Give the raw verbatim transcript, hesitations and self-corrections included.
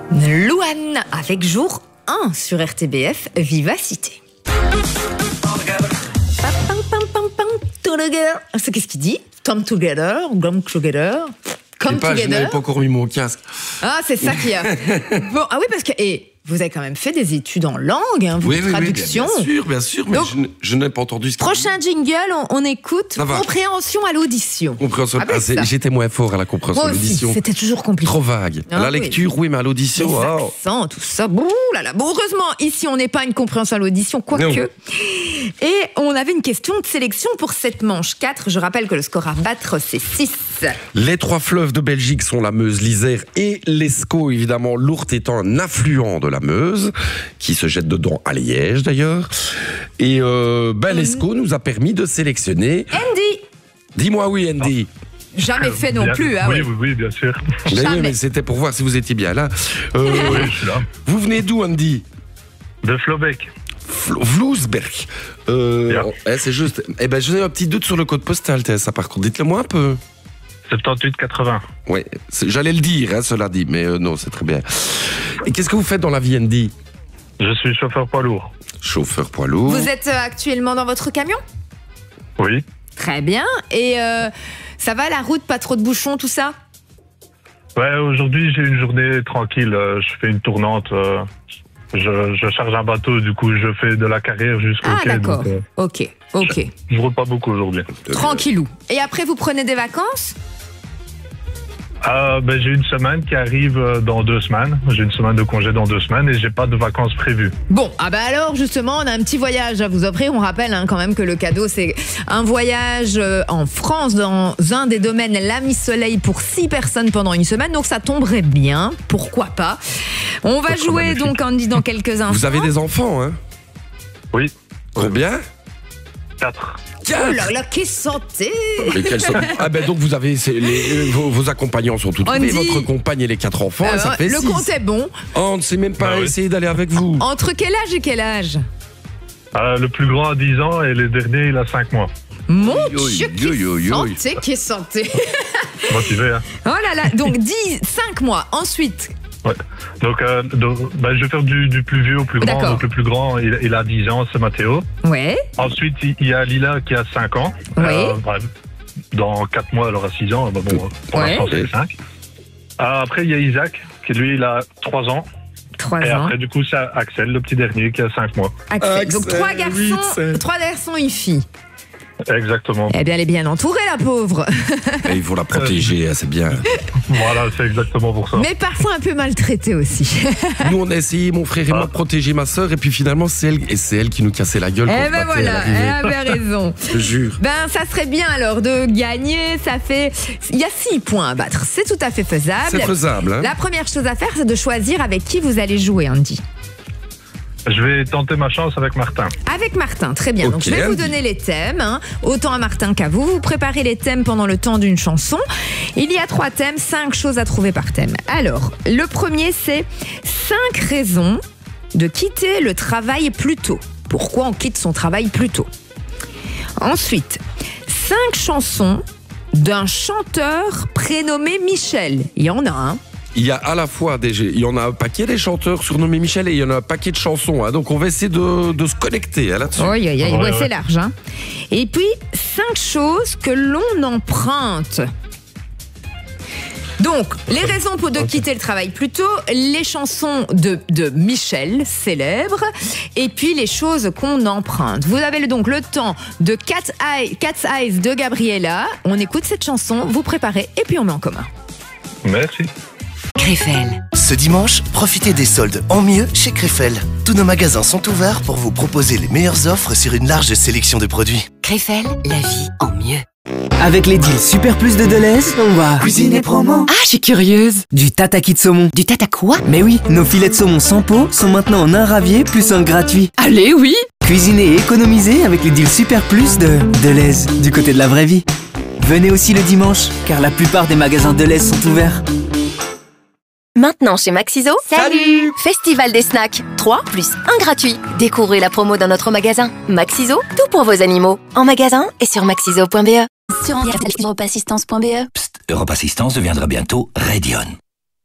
Louane avec jour un sur R T B F Vivacité. C'est qu'est-ce qu'il dit? Come together, come together, come pas, together. Je n'avais pas encore mis mon casque. Ah, c'est ça qu'il y a. Bon, ah oui, parce que et vous avez quand même fait des études en langue, hein, vous, oui, oui, traduction. Oui, bien, bien sûr, bien sûr, mais Donc, je, je n'ai pas entendu ce qu'il prochain dit. jingle, on, on écoute compréhension à l'audition. Compréhension. Ah, ben, ah, c'est, j'étais moins fort à la compréhension Moi à l'audition. aussi, c'était toujours compliqué. Trop vague. Ah, à la oui. lecture, oui, mais à l'audition. Les Oh. accents, tout ça. Bon, là, là. Bon, heureusement, ici, on n'est pas une compréhension à l'audition, quoique. Et on avait une question de sélection pour cette manche quatre. Je rappelle que le score à battre, c'est six. Les trois fleuves de Belgique sont la Meuse, l'Isère et l'Escaut, évidemment, l'Ourthe étant un affluent de la Meuse, qui se jette dedans à Liège, d'ailleurs. Et euh, ben, l'Escaut nous a permis de sélectionner... Andy. Dis-moi oui, Andy. Jamais fait non bien, plus, hein, oui, ouais. oui, oui, bien sûr. Mais, Jamais. mais c'était pour voir si vous étiez bien là. Euh, Oui, je suis là. vous venez d'où, Andy? De Flobeck. Vlo- Vloesberg. Euh, Bien. eh, c'est juste. Eh ben, j'ai un petit doute sur le code postal, t'as ça par contre. Dites-le moi un peu. soixante-dix quatre-vingts. Oui, j'allais le dire, hein, cela dit, mais euh, non, c'est très bien. Et qu'est-ce que vous faites dans la vie, Andy? Je suis chauffeur poids lourd. Chauffeur poids lourd. Vous êtes euh, actuellement dans votre camion? Oui. Très bien. Et euh, ça va, la route, pas trop de bouchons, tout ça? Ouais, aujourd'hui, j'ai une journée tranquille. Euh, Je fais une tournante. euh, Je, je charge un bateau, du coup, je fais de la carrière jusqu'au Ah, quai. d'accord. donc, euh, Ok, ok. Je roule pas beaucoup aujourd'hui. Tranquillou. Et après, vous prenez des vacances? Ah, ben, j'ai une semaine qui arrive euh, dans deux semaines. J'ai une semaine de congé dans deux semaines et j'ai pas de vacances prévues. Bon, ah bah alors justement, on a un petit voyage à vous offrir. On rappelle hein, quand même que le cadeau, c'est un voyage euh, en France dans un des domaines L'Ami Soleil pour six personnes pendant une semaine. Donc ça tomberait bien, pourquoi pas. On va Ça sera jouer magnifique. donc Andy dans quelques instants. Vous avez des enfants, hein? Oui. Combien? Quatre. Oh là là, quelle santé! Mais quelles sont- Ah ben donc vous avez c'est les, vos, vos accompagnants sont tous On trouvés, dit- votre compagne et les quatre enfants, et ça Euh, fait le six. compte est bon. Oh, on ne sait même pas Bah oui. essayer d'aller avec vous. Entre quel âge et quel âge? Euh, le plus grand a dix ans et le dernier, il a cinq mois. Mon Yo, Dieu, yo, yo, quelle yo. santé, quelle santé! Motivé, hein. Oh là là, donc dix, cinq mois. Ensuite, Ouais. Donc, euh, donc ben, je vais faire du, du plus vieux au plus grand. D'accord. Donc, le plus grand, il, il a dix ans, c'est Mathéo. ouais, Ensuite, il il y a Lila qui a cinq ans. Oui. Euh, bref, dans quatre mois, elle aura six ans. Bah, bon, pour Ouais. l'instant, c'est cinq. Euh, après, il y a Isaac, qui lui, il a trois ans. trois Et ans. après, du coup, c'est Axel, le petit dernier, qui a cinq mois. Axel. Axel, Donc trois huit, garçons, sept. trois garçons, une fille. Exactement. Eh bien, elle est bien entourée, la pauvre. Et il faut la protéger, hein, c'est bien. Voilà, c'est exactement pour ça. Mais parfois un peu maltraitée aussi. Nous on a essayé, mon frère et moi, de protéger ma sœur, et puis finalement c'est elle, et c'est elle qui nous cassait la gueule quand Eh on ben se battait à voilà, elle l'arrivée. avait raison. Je te jure. Ben, ça serait bien alors de gagner. Ça fait. Il y a six points à battre. C'est tout à fait faisable. C'est faisable, hein. La première chose à faire, c'est de choisir avec qui vous allez jouer, Andy. Je vais tenter ma chance avec Martin. Avec Martin, très bien. Donc Ok, je vais vous Andy. donner les thèmes, hein. Autant à Martin qu'à vous. Vous préparez les thèmes pendant le temps d'une chanson. Il y a trois thèmes, cinq choses à trouver par thème. Alors, le premier, c'est cinq raisons de quitter le travail plus tôt. Pourquoi on quitte son travail plus tôt? Ensuite, cinq chansons d'un chanteur prénommé Michel. Il y en a un. Il y a à la fois des, il y en a un paquet des chanteurs surnommés Michel et il y en a un paquet de chansons, hein. Donc on va essayer de, de se connecter hein, là-dessus. Oui, oui, oui, Ouais, ouais, ouais. c'est large. Hein. Et puis, cinq choses que l'on emprunte. Donc, les raisons pour de quitter le travail plus tôt, les chansons de, de Michel, célèbres, et puis les choses qu'on emprunte. Vous avez donc le temps de Cat's Eye- Cat's Eyes de Gabriella. On écoute cette chanson, vous préparez, et puis on met en commun. Merci. Krefel. Ce dimanche, profitez des soldes en mieux chez Krefel. Tous nos magasins sont ouverts pour vous proposer les meilleures offres sur une large sélection de produits. Krefel, la vie en mieux. Avec les deals Super Plus de Deleuze, on va cuisiner promo. Ah, je suis curieuse. Du tataki de saumon. Du tata quoi? Mais oui, nos filets de saumon sans peau sont maintenant en un ravier plus un gratuit. Allez, oui. Cuisiner et économiser avec les deals Super Plus de Deleuze, du côté de la vraie vie. Venez aussi le dimanche, car la plupart des magasins Deleuze sont ouverts. Maintenant chez Maxiso, salut! Festival des snacks, trois plus un gratuit. Découvrez la promo dans notre magasin. Maxiso, tout pour vos animaux. En magasin et sur maxiso point b e. Sur europe assistance point b e. Psst, Europe Assistance deviendra bientôt Radion.